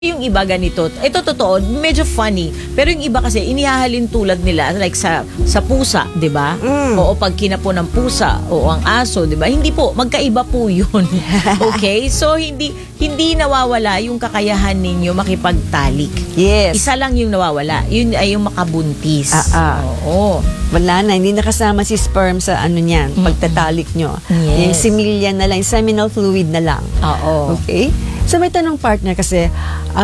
Yung iba ganito, ito totoo, medyo funny, pero yung iba kasi inihahalin tulad nila like sa pusa, 'di ba? Oo, pag kinapo ng pusa o ang aso, 'di ba? Hindi po, magkaiba po 'yun. Okay? So hindi nawawala yung kakayahan ninyo makipagtalik. Yes. Isa lang yung nawawala, yun ay yung makabuntis. Oo. Wala na, hindi nakasama si sperm sa ano niyan, pagtatalik nyo. Yes. Yung similya na lang, seminal fluid na lang. Oo. Okay? So may tanong partner kasi,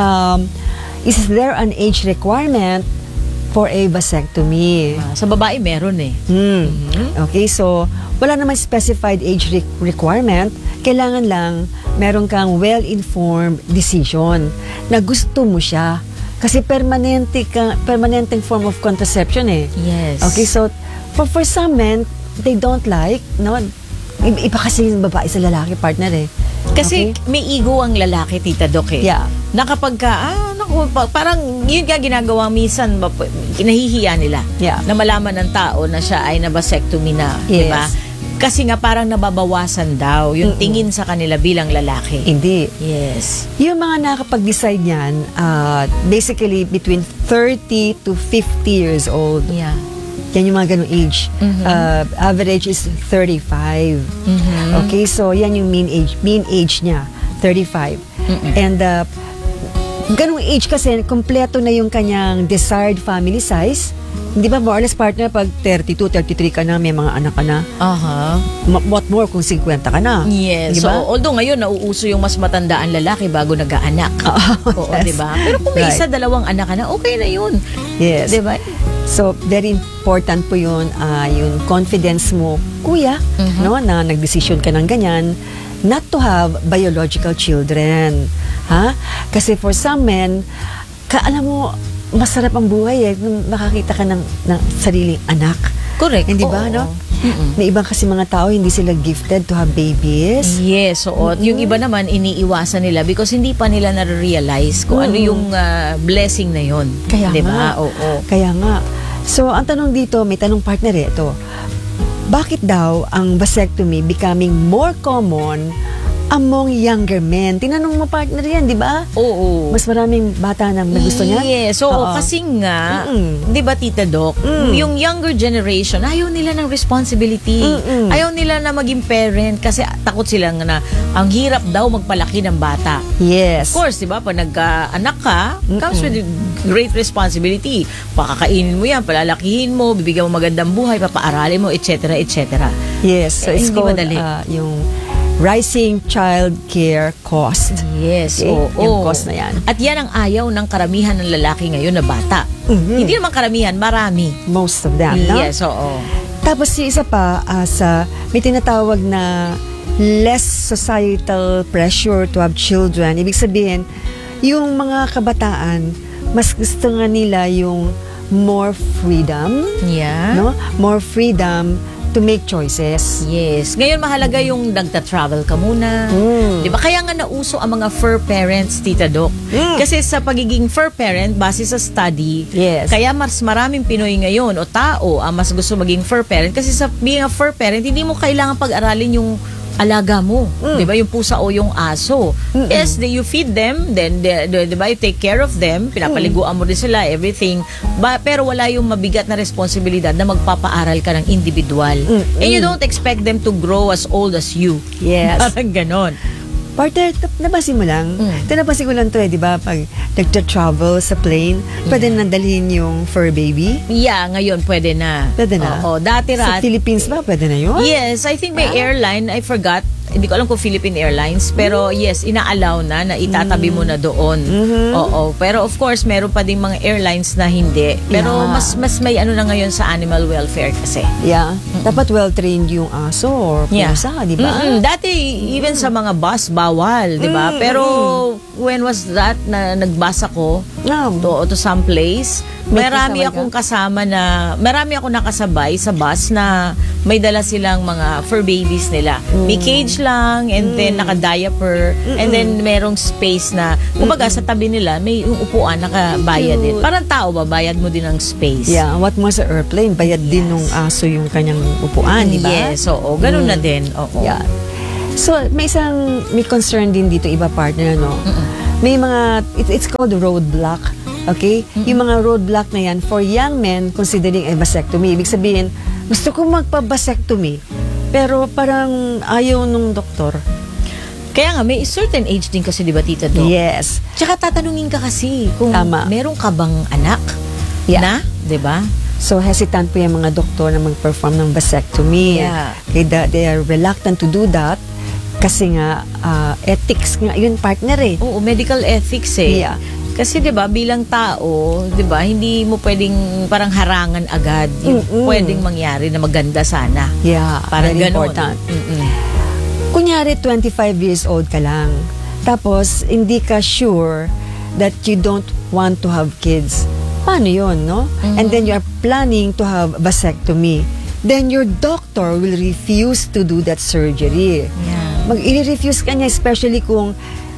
is there an age requirement for a vasectomy? Sa babae meron eh. Okay, so wala naman specified age requirement. Kailangan lang meron kang well-informed decision na gusto mo siya. Kasi permanenteng form of contraception eh. Yes. Okay, so for some men, they don't like, no? Iba kasi yung babae sa lalaki partner eh. Kasi Okay? may ego ang lalaki, Tita Doc eh. Yeah. Na kapag ka, parang yun nga ginagawa minsan, nahihiya nila. Yeah. Na malaman ng tao na siya ay na-vasectomy na, Yes. di ba? Kasi nga parang nababawasan daw yung tingin sa kanila bilang lalaki. Hindi. Yes. Yung mga nakapag-decide niyan, basically between 30 to 50 years old. Yeah. Yan yung mga ganong age. Average is 35. Okay, so yan yung mean age niya, 35. And ganong age kasi, kompleto na yung kanyang desired family size. Hindi ba, more or less partner, pag 32, 33 ka na, may mga anak ka na. What more kung 50 ka na? Yes. Diba? So, although ngayon, nauuso yung mas matandaan lalaki bago nag-aanak. Oo, yes. diba? Pero kung may Right. isa, dalawang anak ka na, okay na yun. Yes. Diba? So, very important po yun, yung confidence mo, kuya, no, na nagdesisyon ka ng ganyan, not to have biological children. Ha? Kasi for some men, alam mo, masarap ang buhay eh, nung makakita ka ng sariling anak. Correct. Hindi ba, Oo. no? May ibang kasi mga tao, hindi sila gifted to have babies. Yes, oo. Yung iba naman, iniiwasan nila because hindi pa nila na-realize kung ano yung blessing na yon. Kaya diba? nga. Oo. Kaya nga. So, ang tanong dito, may tanong partner ito. Bakit daw ang vasectomy becoming more common among younger men? Tinanong mo partner yan, di ba? Oo. Mas maraming bata na gusto niya? Yes. So, Oo. kasi nga, di ba, Tita Doc, yung younger generation, ayaw nila ng responsibility. Ayaw nila na maging parent kasi takot silang na ang hirap daw magpalaki ng bata. Yes. Of course, di ba, pag nagka-anak ka, comes with great responsibility. Pakakainin mo yan, palalakihin mo, bibigyan mo magandang buhay, papaaralin mo, etc., etc. Yes. So, it's hindi called madali. yung rising child care cost. Yes, Okay? oo. Yung cost na yan. At yan ang ayaw ng karamihan ng lalaki ngayon na bata. Hindi naman karamihan, marami. Most of them, no? Yes, oo. Tapos yung isa pa, may tinatawag na less societal pressure to have children. Ibig sabihin, yung mga kabataan, mas gusto nga nila yung more freedom, Yeah. no? More freedom to make choices. Yes. Ngayon mahalaga yung nagta-travel ka muna. 'Di ba? Kaya nga nauso ang mga fur parents, Tita Doc. Kasi sa pagiging fur parent base sa study, Yes. kaya mas maraming Pinoy ngayon o tao ang mas gusto maging fur parent kasi sa being a fur parent, hindi mo kailangan pag-aralin yung alaga mo, 'di ba? Yung pusa o yung aso. Yes, you feed them, then 'di ba, you take care of them, pinapaliguan mo din sila, everything. Pero wala yung mabigat na responsibilidad na magpapaaral ka ng individual. And you don't expect them to grow as old as you. Yes. Parang ganon. Partner, napansin mo lang. Napansin ko lang to di ba? Pag nagta-travel sa plane, pwede nang dalhin yung fur baby. Yeah, ngayon pwede na. Pwede na? Oo, dati Sa Philippines ba? Pwede na yun? Yes, I think may airline, I forgot. Hindi ko alam kung Philippine Airlines, pero yes, ina-allow na itatabi mo na doon. Oo, pero of course, meron pa ding mga airlines na hindi. Pero Yeah. mas may ano na ngayon sa animal welfare kasi. Yeah. Dapat well-trained yung aso or pusa, di ba? Dati, even sa mga bus, bawal, di ba? Pero when was that na nagbasa ko to some place, marami akong nakasabay sa bus na may dala silang mga fur babies nila. May cage lang, and then naka-diaper, and then merong space na, kumbaga sa tabi nila, may yung upuan, nakabayad din. Parang tao ba, bayad mo din ng space. Yeah, what more sa airplane, bayad din nung aso yung kanyang upuan, di ba? Yes, oo. Ganun na din. Oo. Yeah. So, may concern din dito, iba partner, no? may mga, it's called roadblock. Okay? Yung mga roadblock na yan, for young men considering a vasectomy. Ibig sabihin, gusto ko magpa-vasectomy, pero parang ayaw nung doktor. Kaya nga, may certain age din kasi, di ba, Tita Doc? Yes. Tsaka tatanungin ka kasi kung meron ka bang anak na, di ba? So, hesitant po yung mga doktor na mag-perform ng vasectomy. Yeah. Kaya they are reluctant to do that kasi nga, ethics nga, yun partner eh. Oo, medical ethics eh. Yeah. Kasi 'di ba bilang tao, 'di ba, hindi mo pwedeng parang harangan agad yung pwedeng mangyari na maganda sana. Yeah, parang very ganun. important. Kunyari 25 years old ka lang. Tapos hindi ka sure that you don't want to have kids. Paano 'yon, no? And then you are planning to have vasectomy. Then your doctor will refuse to do that surgery. Yeah. Mag-i-refuse ka niya, especially kung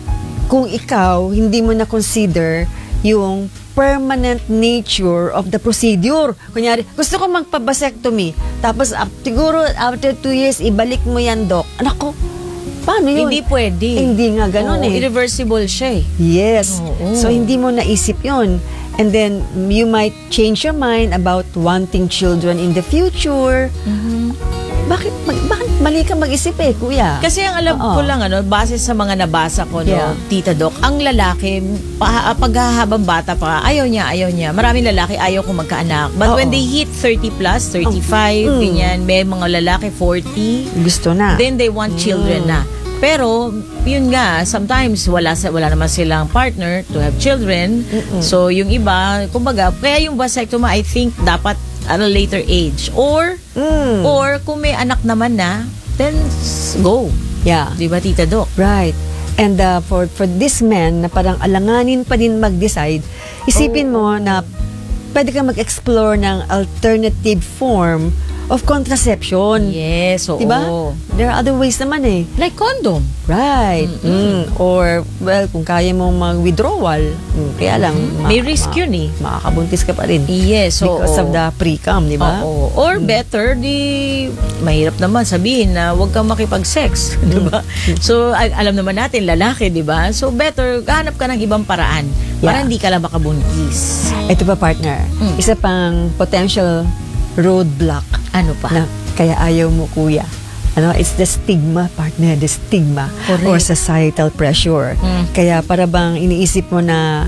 ikaw, hindi mo na-consider yung permanent nature of the procedure. Kunyari, gusto ko magpa-vasectomy. Tapos, siguro, after 2 years, ibalik mo yan, Doc. Anak ko, paano yun? Hindi pwede. Hindi nga ganun eh. Irreversible siya eh. Yes. So, hindi mo naisip yun. And then, you might change your mind about wanting children in the future. Bakit mali ka mag-isip eh, kuya? Kasi ang alam ko lang, base sa mga nabasa ko, Tita Doc, ang lalaki, paghahabang bata pa, ayaw niya. Maraming lalaki ayaw kung magkaanak. But when they hit 30 plus, 35, ganyan, may mga lalaki 40, gusto na. Then they want children na. Pero, yun nga, sometimes wala naman silang partner to have children. So, yung iba, kumbaga, kaya yung vasectomy, I think, dapat at a later age. Or kung may anak naman na, then go. Yeah. Di ba, Tita Doc? Right. And for this man na parang alanganin pa din mag-decide, isipin mo na pwede ka mag-explore ng alternative form of contraception. Yes, oo. Diba? There are other ways naman eh. Like condom. Right. Or, well, kung kaya mong mag-withdrawal, kaya lang, may risk yun eh. Makakabuntis ka pa rin. Yes, oo. Because of the pre-cum, di ba? Oo. Or better, mahirap naman sabihin na huwag kang makipag-sex. Di ba? So, alam naman natin, lalaki, di ba? So, better, hanap ka ng ibang paraan para hindi ka lang makabuntis. Ito pa, partner. Isa pang potential roadblock. Ano pa? Na kaya ayaw mo, kuya. It's the stigma, partner, the stigma. Correct. Or societal pressure. Kaya para bang iniisip mo na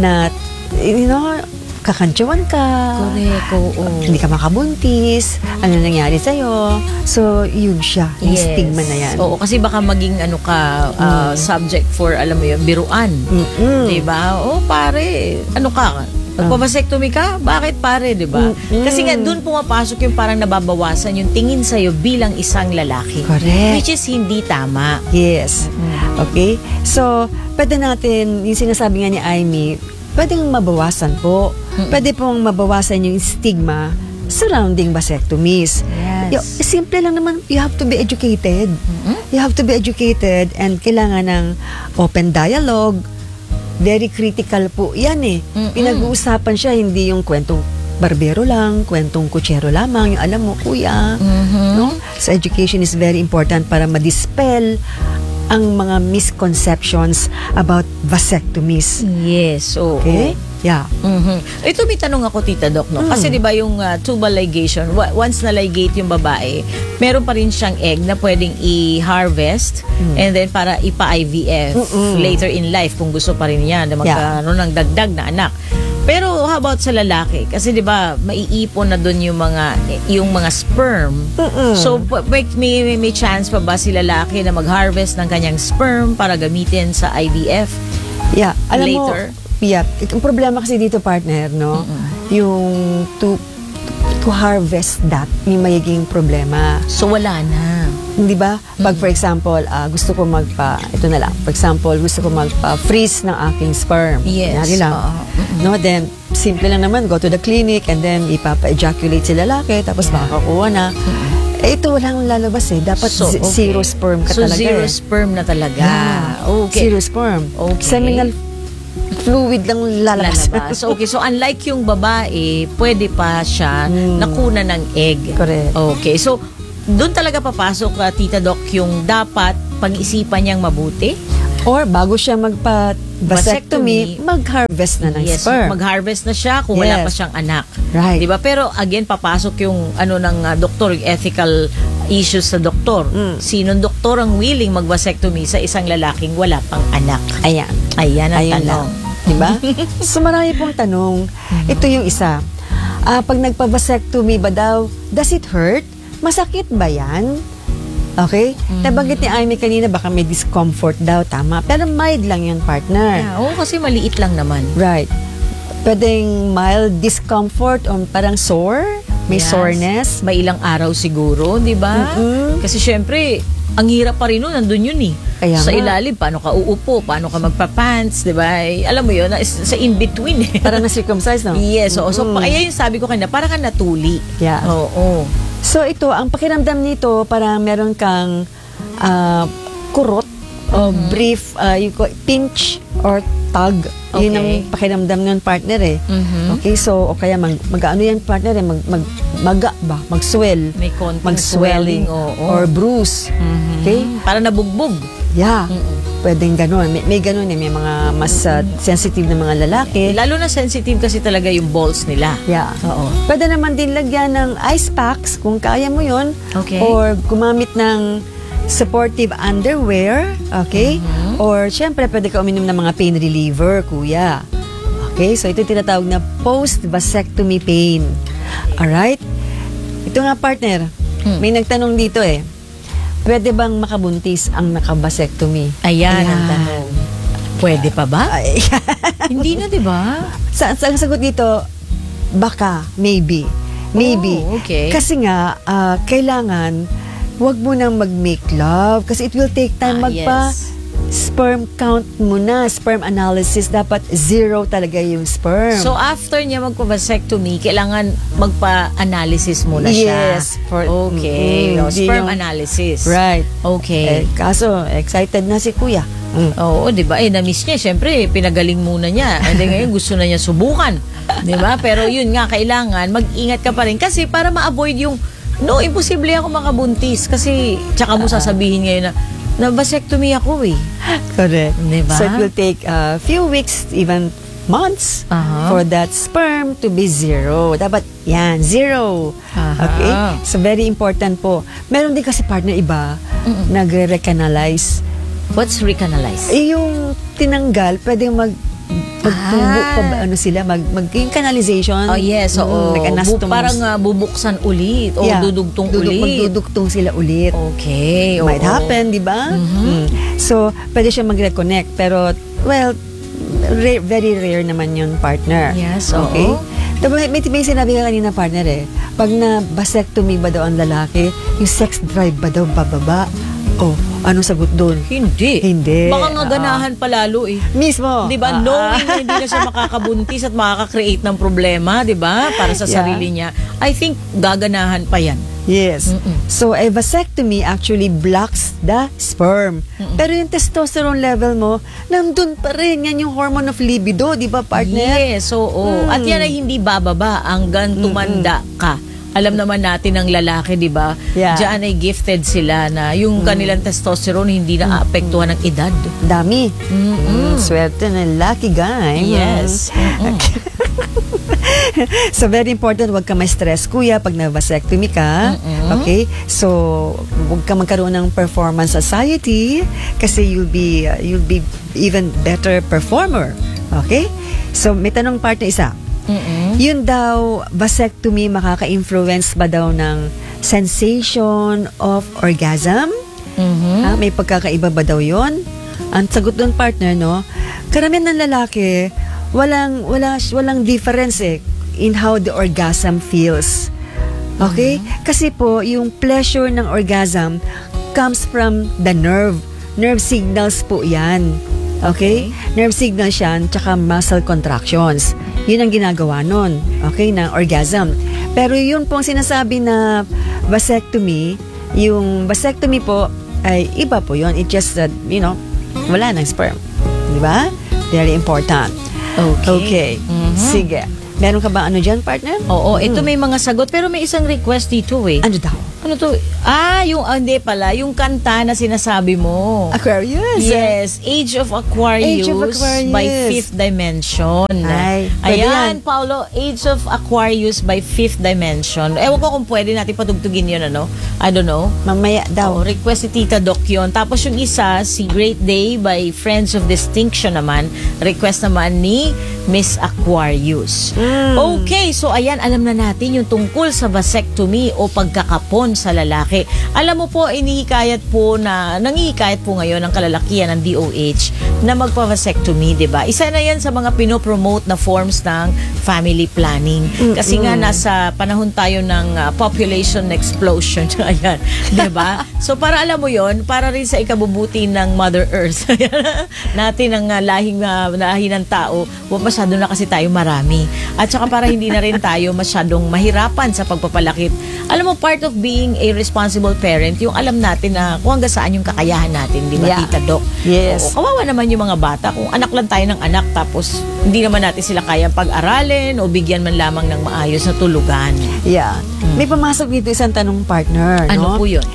kakantsawan ka. Correct, oo. Hindi ka makabuntis. Ano nangyari sa'yo? So, yun siya. Yung stigma na yan. Oo, kasi baka maging subject for, alam mo yun, biruan. Diba? Oh, pare, ano ka? Magpa-vasectomy ka? Bakit pare, di ba? Kasi nga doon pumapasok yung parang nababawasan yung tingin sa'yo bilang isang lalaki. Correct. Which is hindi tama. Yes. Okay? So, pwede natin, yung sinasabi nga ni Aimee, pwedeng mabawasan po. Pwede pong mabawasan yung stigma surrounding vasectomies. Yes. Simple lang naman, you have to be educated. You have to be educated and kailangan ng open dialogue. Very critical po yan eh. Pinag-uusapan siya, hindi yung kwentong barbero lang, kwentong kutsero lamang, yung alam mo, kuya. No? So education is very important para ma-dispel ang mga misconceptions about vasectomies. Yes, oo. Okay? Yeah. Ito may tanong ako, Tita Doc, no? Kasi di ba yung tubal ligation, once na ligate yung babae, meron pa rin siyang egg na pwedeng i-harvest and then para ipa-IVF later in life kung gusto pa rin yan na magkaroon ng dagdag na anak. Pero how about sa lalaki? Kasi 'di ba, maiipon na doon yung mga sperm. So may chance pa ba si lalaki na mag-harvest ng kanyang sperm para gamitin sa IVF? Yeah, alam later? Mo, ang problema kasi dito, partner, no? Yung to harvest that, may magiging problema. So wala na. Di ba? Pag for example, gusto ko ito na lang. For example, gusto ko magpa-freeze ng aking sperm. Yes. Yari lang. No, then, simple lang naman, go to the clinic and then ipapa-ejaculate si lalaki, tapos makakakuha na. Ito walang lalabas eh. Dapat zero sperm ka talaga. So zero sperm na talaga. Okay. Zero sperm. Okay. Seminal fluid lang lalabas. Okay, so unlike yung babae, pwede pa siya nakuna ng egg. Correct. Okay, so doon talaga papasok, Tita Doc, yung dapat pag-isipan niyang mabuti? Or bago siya vasectomy, mag-harvest na ng sperm. Mag-harvest na siya kung wala pa siyang anak. Right. Diba? Pero again, papasok yung ng doktor, yung ethical issues sa doktor. Sinong doktor ang willing mag-vasectomy sa isang lalaking wala pang anak? Ayan. Ayan ang tanong. Diba? So marami pong tanong. Ito yung isa. Pag nagpa-vasectomy ba daw, does it hurt? Masakit ba yan? Okay? Nabanggit ni Amy kanina, baka may discomfort daw, tama. Pero mild lang yun, partner. Yeah, oo, kasi maliit lang naman. Right. Pwedeng mild discomfort o parang sore, may soreness. May ilang araw siguro, di ba? Kasi syempre, ang hirap pa rin nun, nandun yun eh. Kaya sa nga. ilalim, paano ka uupo, paano ka magpa-pants, di ba? Alam mo yun, sa in-between eh. Parang na-circumcise, no? Yes, so kaya yung sabi ko kanina, parang ka natuli. Yeah. Oo. So ito, ang pakiramdam nito, parang meron kang kurot o brief, pinch or tug. Okay. Yun ang pakiramdam ng partner eh. Okay, so o kaya mag-ano yan partner eh, mag-swell. May konting mag-swelling or bruise. Okay? Para nabugbog. Yeah. Pwedeng ganun. May ganun eh. May mga mas sensitive na mga lalaki. Lalo na sensitive kasi talaga yung balls nila. Yeah. Oo. Pwede naman din lagyan ng ice packs kung kaya mo yun. Okay. Or gumamit ng supportive underwear. Okay? Or syempre, pwede ka uminom ng mga pain reliever, kuya. Okay? So, ito tinatawag na post-vasectomy pain. Alright? Ito nga, partner. May nagtanong dito eh. Pwede bang makabuntis ang naka-vasectomy? Ayan ang tanong. Pwede pa ba? Hindi na, di ba? Ang sagot dito, baka, maybe. Oh, okay. Kasi nga, kailangan, wag mo nang mag-make love. Kasi it will take time sperm count muna, sperm analysis, dapat 0 talaga yung sperm. So, after niya magpa-vasectomy, kailangan magpa-analysis muna siya. Yes. Okay. Sperm analysis. Right. Okay. Kaso, excited na si kuya. Oo, di ba? Na-miss niya. Siyempre, pinagaling muna niya. And then ngayon, gusto na niya subukan. Di ba? Pero yun nga, kailangan mag-ingat ka pa rin. Kasi para ma-avoid yung, no, imposible ako makabuntis. Kasi, tsaka mo sasabihin ngayon na vasectomy ako eh. Correct. Diba? So, it will take a few weeks, even months, for that sperm to be 0. Dapat, 0. Okay? So, very important po. Meron din kasi partner iba, nagre-recanalize. What's recanalize? Yung tinanggal, pwedeng magtubo pa yung canalization. Oh, yes. Oo. Like anastomos. Parang bubuksan ulit o dudugtong ulit. Magdudugtong sila ulit. Okay. Might happen, di ba? So, pwede siya mag-reconnect. Pero, well, very rare naman yun, partner. Yes, okay? May sinabi ka kanina, partner eh. Pag na-vasectomy ba daw ang lalaki, yung sex drive ba daw bababa? Oh, anong sagot doon? Hindi. Baka nga ganahan palalo eh. Mismo. Di ba? Knowing na hindi na siya makakabuntis at makaka-create ng problema, di ba? Para sa sarili niya. I think gaganahan pa yan. Yes. So, a vasectomy actually blocks the sperm. Pero yung testosterone level mo, nandun pa rin. Yan yung hormone of libido, di ba, partner? Yes, oo. At yan ay hindi bababa hanggang tumanda ka. Alam naman natin ng lalaki, di ba? Yeah. Diyan ay gifted sila na yung kanilang testosterone hindi na aapektuhan ng edad. Dami. Swerte na lucky guy. Yes. So, very important, huwag ka ma-stress, kuya, pag na-vasectomy ka. Okay? So, huwag ka magkaroon ng performance anxiety kasi you'll be even better performer. Okay? So, may tanong part na isa. Yun daw, vasectomy, makaka-influence ba daw ng sensation of orgasm? May pagkakaiba ba daw yun? Ang sagot doon, partner, no? Karamihan ng lalaki, walang difference eh in how the orgasm feels. Okay? Kasi po, yung pleasure ng orgasm comes from the nerve. Nerve signals po yan. Okay? Nerve signals yan, tsaka muscle contractions. Yun ang ginagawa nun. Okay? Ng orgasm. Pero yun pong sinasabi na vasectomy, yung vasectomy po, ay iba po yun. It just that, wala nang sperm. Di ba? Very important. Okay. Sige. Meron ka ba dyan, partner? Oo, ito may mga sagot. Pero may isang request dito eh. Ano daw? Ano to? Hindi pala. Yung kanta na sinasabi mo. Aquarius. Yes. Age of Aquarius, Age of Aquarius. by Fifth Dimension. Ay, pwede Ayan, yan. Paulo. Age of Aquarius by Fifth Dimension. Ewan ko kung pwede natin patugtugin yun, ano? I don't know. Mamaya daw. Request si Tita Doc yun. Tapos yung isa, si Great Day by Friends of Distinction naman. Request naman ni Miss Aquarius. Okay, so ayan, alam na natin yung tungkol sa vasectomy o pagkakapon sa lalaki. Alam mo po, nanghihikayat po ngayon ng kalalakihan ng DOH na magpa-vasectomy, di ba? Isa na yan sa mga pinopromote na forms ng family planning. Kasi nga nasa panahon tayo ng population explosion. Ayan, di ba? So para alam mo yon, para rin sa ikabubuti ng Mother Earth natin ang lahi ng tao, masyado na kasi tayo marami. At saka para hindi na rin tayo masyadong mahirapan sa pagpapalaki. Alam mo, part of being a responsible parent, yung alam natin na kung hanggang saan yung kakayahan natin, di ba, Tita Doc? Yes. Oo, kawawa naman yung mga bata. Kung anak lang tayo ng anak, tapos hindi naman natin sila kayang pag-aralin o bigyan man lamang ng maayos na tulugan. Yeah. May pumasok dito isang tanong, partner. Ano no? po yun?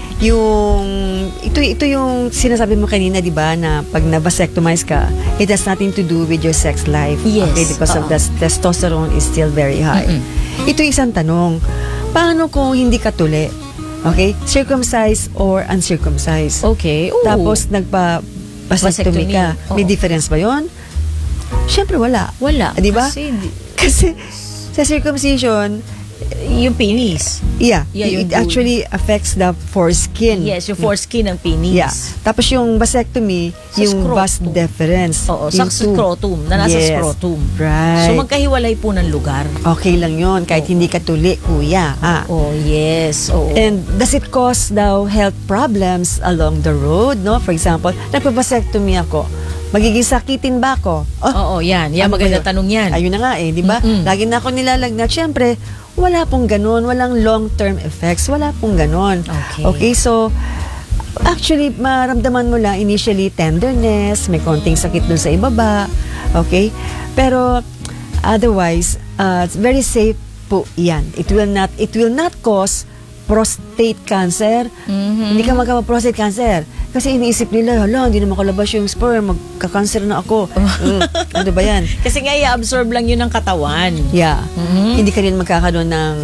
Ito yung sinasabi mo kanina, di ba, na pag na-vasectomize ka, it has nothing to do with your sex life. Yes. Okay, because of the testosterone is still very high. Ito isang tanong, paano kung hindi ka tuli? Okay? Circumcised or uncircumcised? Okay. Ooh. Tapos nagpa-vasectomy ka. May Oo. difference ba yun? Siyempre wala. Wala. Di ba? Kasi sa circumcision, yung penis. Yeah, Yeah, it actually affects the foreskin. Yes, yung foreskin ng penis. Yeah. Tapos yung vasectomy, Sa yung scrotum. vas deferens. Oo, sa yung tube. scrotum, na nasa Yes. scrotum. Right. So magkahiwalay po ng lugar. Okay lang yun, kahit hindi ka tuli, kuya. Oh, yes. Oo. And does it cause daw health problems along the road? No? For example, nagpa-vasectomy ako. Magiging sakitin ba ako? Oo, yan. Yan, Ano ba maganda yun? tanong yan. Ayun na nga di ba? Lagi na ako nilalagnat. Siyempre, wala pong ganun. Walang long-term effects. Wala pong ganun. Okay. So, actually, maramdaman mo lang initially tenderness, may konting sakit dun sa ibaba. Okay? Pero, otherwise, it's very safe po yan. It will not cause prostate cancer. Hindi ka magkama-prostate cancer. Kasi iniisip nila, hala, hindi na makalabas yung sperm, magka-cancer na ako. Ano ba yan? Kasi nga, i-absorb lang yun ng katawan. Yeah. Hindi ka rin magkakaroon ng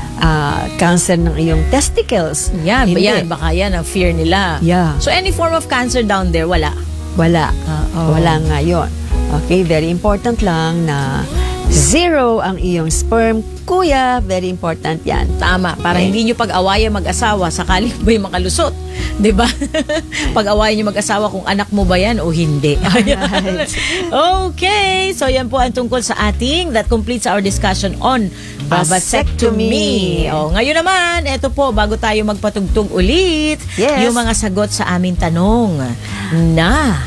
cancer ng iyong testicles. Yan, Hindi. baka yan ang fear nila. Yeah. So, any form of cancer down there, wala. Wala. Oo. Wala nga yun. Okay, very important lang na zero ang iyong sperm. Kuya, very important yan. Tama, para Okay. hindi nyo pag-awayan mag-asawa sakali ba'y makalusot. 'Di ba? Pag-awayan nyo mag-asawa kung anak mo ba yan o hindi. Right. Okay, so yan po ang tungkol sa ating that completes our discussion on vasectomy. Ngayon naman, eto po, bago tayo magpatugtog ulit, Yes. yung mga sagot sa aming tanong na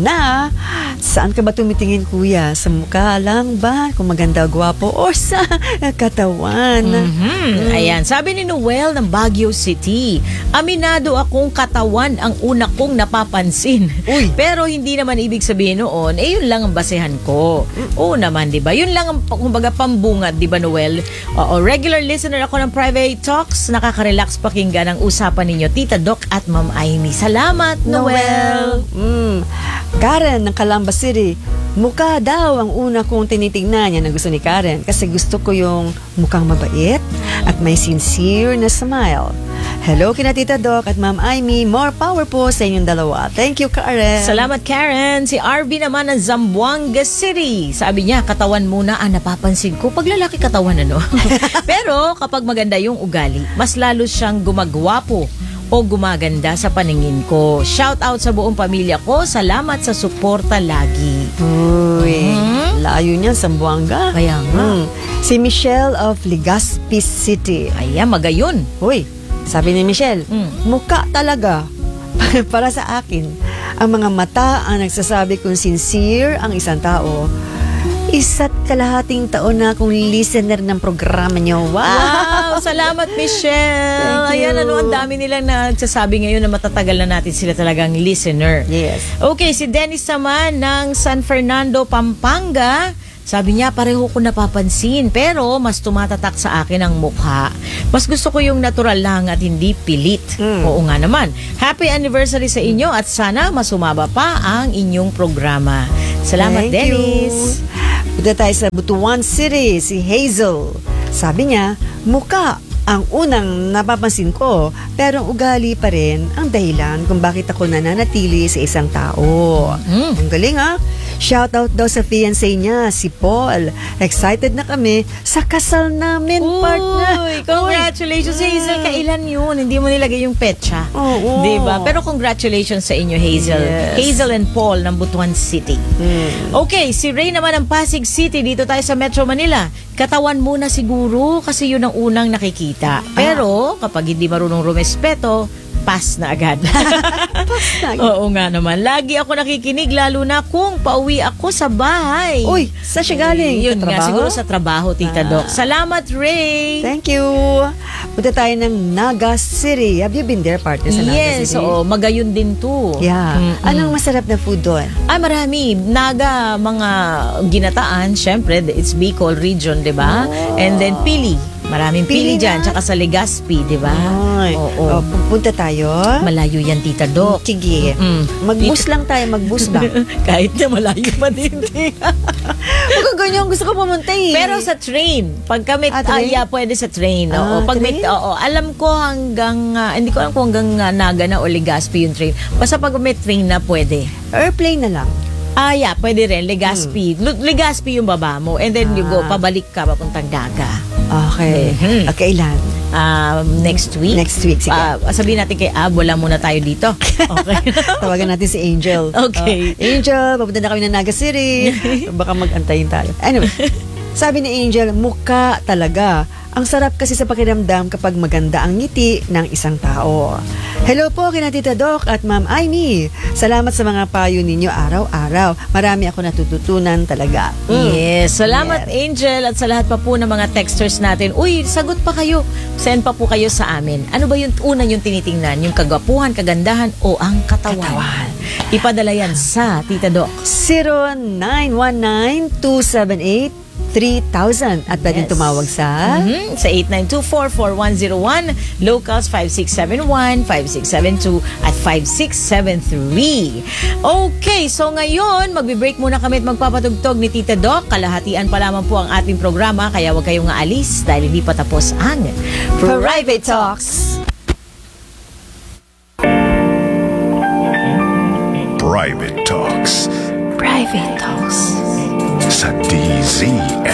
Saan ka ba tumitingin, kuya? Sa mukha lang ba? Kung maganda, gwapo, o sa katawan? Ayan, sabi ni Noel ng Baguio City, aminado akong katawan ang una kong napapansin. Uy. Pero hindi naman ibig sabihin noon, yun lang ang basehan ko. Oo naman, di ba? Yun lang ang, kumbaga, pambungad, di ba, Noel? Oo, regular listener ako ng Private Talks. Nakaka-relax pakinggan ang usapan ninyo, Tita Doc at Ma'am Amy. Salamat, Noel. Karen ng Calamba City, mukha daw ang una kong tinitingnan. Yan ang gusto ni Karen. Kasi gusto ko yung mukhang mabait at may sincere na smile. Hello kina Tita Doc at Ma'am Amy. More power po sa inyong dalawa. Thank you, Karen. Salamat, Karen. Si RB naman ng Zamboanga City. Sabi niya, katawan muna ang napapansin ko. Pag lalaki katawan, ano? Pero kapag maganda yung ugali, mas lalo siyang gumagwapo o gumaganda sa paningin ko. Shout out sa buong pamilya ko. Salamat sa suporta lagi. Uy, layo niyan, Zamboanga. Kaya nga. Si Michelle of Legazpi City. Ayan, magayon. Uy, sabi ni Michelle, mukha talaga para sa akin. Ang mga mata ang nagsasabi kung sincere ang isang tao. Isa't kalahating taon na akong listener ng programa niyo. Wow! Salamat, Michelle! Thank you. Ayan, ang dami nilang nagsasabi ngayon na matatagal na natin sila talagang listener. Yes. Okay, si Dennis naman ng San Fernando, Pampanga. Sabi niya, pareho ko napapansin, pero mas tumatatak sa akin ang mukha. Mas gusto ko yung natural lang at hindi pilit. Oo nga naman. Happy anniversary sa inyo at sana masumaba pa ang inyong programa. Salamat, Thank Dennis. Punta tayo sa Butuan City, si Hazel. Sabi niya, mukha ang unang napapansin ko, pero ang ugali pa rin ang dahilan kung bakit ako nananatili sa isang tao. Ang galing ha? Shoutout daw sa fiancé niya, si Paul. Excited na kami sa kasal namin, partner. Uy, congratulations, Hazel. Kailan yun? Hindi mo nilagay yung petsa. Oo. Diba? Pero congratulations sa inyo, Hazel. Yes. Hazel and Paul ng Butuan City. Okay, si Ray naman ng Pasig City. Dito tayo sa Metro Manila. Katawan muna siguro kasi yun ang unang nakikita. Pero kapag hindi marunong rumespeto, pass na agad. Oo nga naman. Lagi ako nakikinig lalo na kung pauwi ako sa bahay. Uy, saan siya galing? Yun Sa nga, trabaho? siguro sa trabaho, Tita Doc. Salamat, Ray! Thank you. Punta tayo ng Naga City. Have you been there, partner, sa Naga Yes, City? oo. Magayon din to. Yeah. Anong masarap na food doon? Marami. Naga, mga ginataan, syempre, it's Bicol region, di ba? And then pili. Maraming pili, Pili dyan. na. Tsaka sa Legazpi, di ba? Ay. Oo. Punta tayo. Malayo yan, Tita Doc. Sige. Mag-bus lang tayo, mag-bus ba? Kahit na malayo pa din. Huwag kang ganyan, gusto ko pumunta eh. Pero sa train, pag kami, train? yeah, pwede sa train. Oo. Pag may, train? alam ko hanggang, hindi ko alam kung hanggang Naga na o Legazpi yung train. Basta pag may train na, pwede. Airplane na lang. Yeah, pwede rin. Legazpi. Legazpi yung baba mo. And then you go, pabalik ka, papuntang Naga. Okay. Kailan? Next week. Next week, sige. Sabihin natin kay wala muna tayo dito. Okay. Tawagan natin si Angel. Okay. Angel, papunta na kami ng Naga City. Baka mag-antayin tayo. Anyway, sabi ni Angel, mukha talaga. Ang sarap kasi sa pakiramdam kapag maganda ang ngiti ng isang tao. Hello po kina Tita Doc at Ma'am Aimee. Salamat sa mga payo ninyo araw-araw. Marami ako natututunan talaga. Yes. Salamat, Angel, at sa lahat pa po ng mga texters natin. Uy, sagot pa kayo. Send pa po kayo sa amin. Ano ba yung una yung tinitingnan? Yung kagwapuhan, kagandahan, o ang katawan? Ipadala yan sa Tita Doc. 0919-278-3000 at pwedeng tumawag sa Sa 8924-4101, locals 5671, 5672 at 5673. Okay, so ngayon magbe-break muna kami at magpapatugtog ni Tita Doc. Kalahatian pa lamang po ang ating programa, kaya huwag kayong aalis dahil hindi pa tapos ang Private Talks. Private Talks Private Talks sa DZ